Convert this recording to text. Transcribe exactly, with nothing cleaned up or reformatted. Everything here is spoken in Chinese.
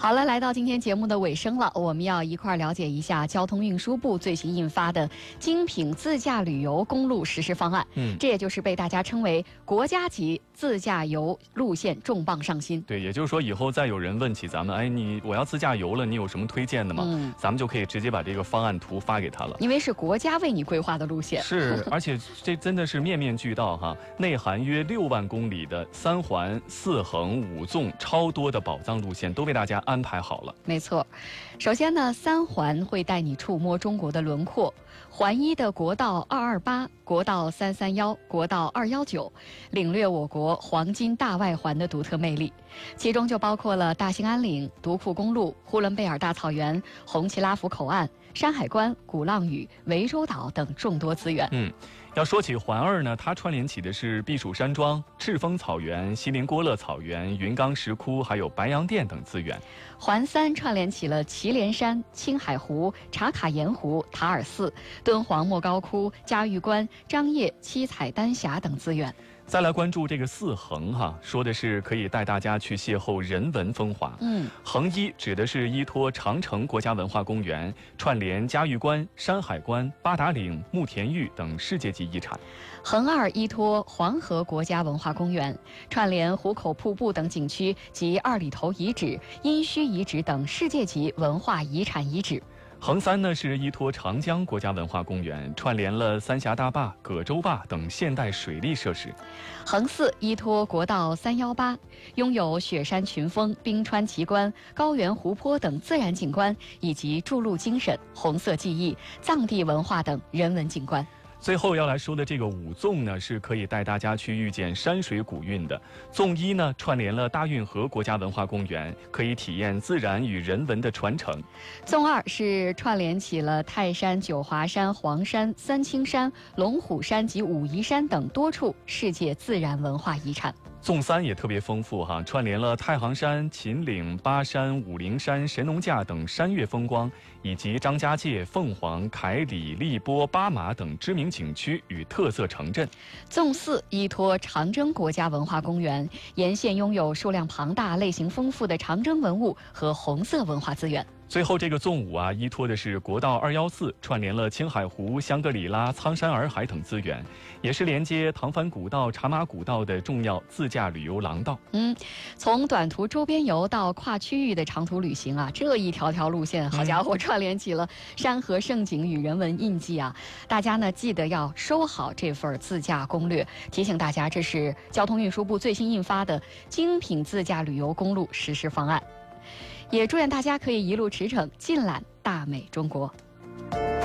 好了，来到今天节目的尾声了，我们要一块儿了解一下交通运输部最新印发的精品自驾旅游公路实施方案。嗯，这也就是被大家称为国家级自驾游路线重磅上新。 对，也就是说以后再有人问起咱们，哎，你我要自驾游了，你有什么推荐的吗？嗯，咱们就可以直接把这个方案图发给他了， 因为是国家为你规划的路线。 是，而且这真的是面面俱到哈，内含约六万公里的三环、四横、五纵超多的宝藏路线都为大家安排好了。 没错，首先呢，三环会带你触摸中国的轮廓，环一的国道二二八、国道三三幺、国道二一九，领略我国黄金大外环的独特魅力，其中就包括了大兴安岭、独库公路、呼伦贝尔大草原、红旗拉福口岸、山海关、鼓浪屿、涠洲岛等众多资源。 嗯，要说起环二呢，它串联起的是避暑山庄、赤峰草原、锡林郭勒草原、云冈石窟，还有白洋淀等资源。 环三串联起了祁连山、青海湖、茶卡盐湖、塔尔寺、敦煌莫高窟、嘉峪关、张掖、七彩丹霞等资源。 再来关注这个四横哈，说的是可以带大家去邂逅人文风华。嗯，横一指的是依托长城国家文化公园，串联嘉峪关、山海关、八达岭、慕田峪等世界级遗产。 横二依托黄河国家文化公园，串联壶口瀑布等景区及二里头遗址、殷墟遗址等世界级文化遗产遗址。 横三呢是依托长江国家文化公园，串联了三峡大坝、葛洲坝等现代水利设施。 横四依托国道三一八，拥有雪山群峰、冰川奇观、高原湖泊等自然景观，以及筑路精神、红色记忆、藏地文化等人文景观。 最后要来说的这个五纵呢，是可以带大家去遇见山水古韵的。纵一呢，串联了大运河国家文化公园，可以体验自然与人文的传承。 纵二是串联起了泰山、九华山、黄山、三清山、龙虎山及武夷山等多处世界自然文化遗产。 纵三也特别丰富哈，串联了太行山、秦岭、巴山、武陵山、神农架等山岳风光，以及张家界、凤凰、凯里、荔波、巴马等知名景区与特色城镇。 纵四依托长征国家文化公园，沿线拥有数量庞大、类型丰富的长征文物和红色文化资源。 最后这个纵五啊，依托的是国道二一四，串联了青海湖、香格里拉、苍山洱海等资源，也是连接唐番古道、茶马古道的重要自驾旅游廊道。 嗯，从短途周边游到跨区域的长途旅行啊，这一条条路线，好家伙，串联起了山河盛景与人文印记啊！大家呢记得要收好这份自驾攻略，提醒大家，这是交通运输部最新印发的精品自驾旅游公路实施方案。也祝愿大家可以一路驰骋，尽览大美中国。